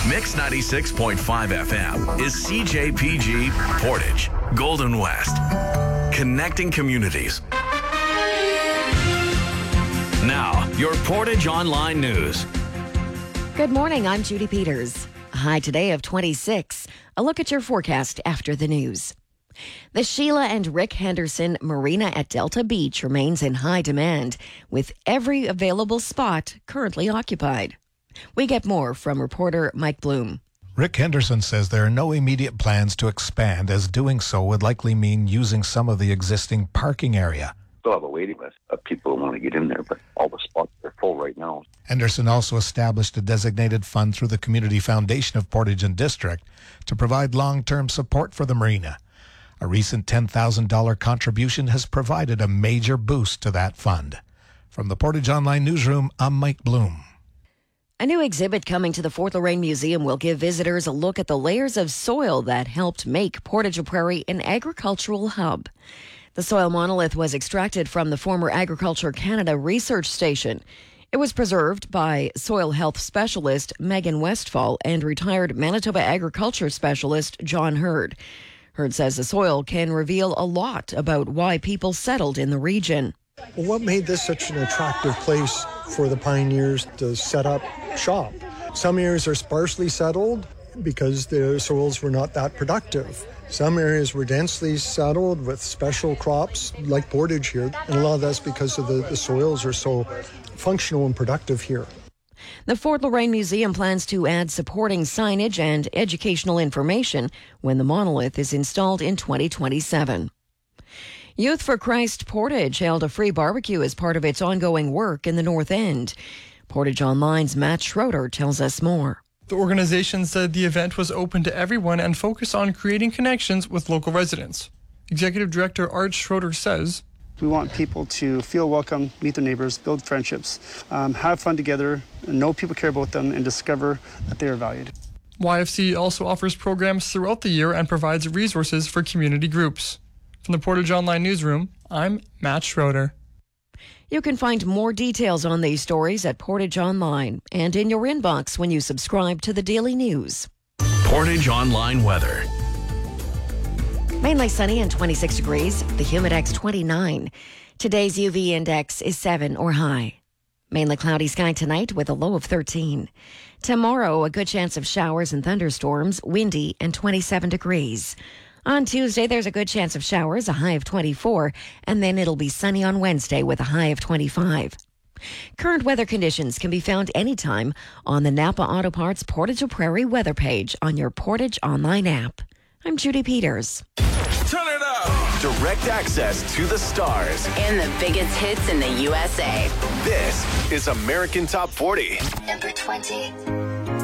Mix 96.5 FM is CJPG Portage, Golden West. Connecting communities. Now, your Portage Online News. Good morning, I'm Judy Peters. High today of 26. A look at your forecast after the news. The Sheila and Rick Henderson Marina at Delta Beach remains in high demand, with every available spot currently occupied. We get more from reporter Mike Bloom. Rick Henderson says there are no immediate plans to expand, as doing so would likely mean using some of the existing parking area. Still have a waiting list of people who want to get in there, but all the spots are full right now. Henderson also established a designated fund through the Community Foundation of Portage and District to provide long-term support for the marina. A recent $10,000 contribution has provided a major boost to that fund. From the Portage Online Newsroom, I'm Mike Bloom. A new exhibit coming to the Fort Loraine Museum will give visitors a look at the layers of soil that helped make Portage la Prairie an agricultural hub. The soil monolith was extracted from the former Agriculture Canada Research Station. It was preserved by soil health specialist Megan Westfall and retired Manitoba agriculture specialist John Hurd. Hurd says the soil can reveal a lot about why people settled in the region. Well, what made this such an attractive place for the pioneers to set up shop? Some areas are sparsely settled because the soils were not that productive. Some areas were densely settled with special crops like Portage here, and a lot of that's because of the soils are so functional and productive here. The Fort Loraine Museum plans to add supporting signage and educational information when the monolith is installed in 2027. Youth for Christ Portage held a free barbecue as part of its ongoing work in the North End. Portage Online's Matt Schroeder tells us more. The organization said the event was open to everyone and focused on creating connections with local residents. Executive Director Art Schroeder says, "We want people to feel welcome, meet their neighbors, build friendships, have fun together, know people care about them, and discover that they are valued." YFC also offers programs throughout the year and provides resources for community groups. From the Portage Online Newsroom, I'm Matt Schroeder. You can find more details on these stories at Portage Online and in your inbox when you subscribe to the Daily News. Portage Online Weather. Mainly sunny and 26 degrees, the Humidex 29. Today's UV index is 7 or high. Mainly cloudy sky tonight with a low of 13. Tomorrow, a good chance of showers and thunderstorms, windy and 27 degrees. On Tuesday, there's a good chance of showers, a high of 24, and then it'll be sunny on Wednesday with a high of 25. Current weather conditions can be found anytime on the Napa Auto Parts Portage la Prairie weather page on your Portage Online app. I'm Judy Peters. Turn it up! Direct access to the stars. And the biggest hits in the USA. This is American Top 40. Number 20.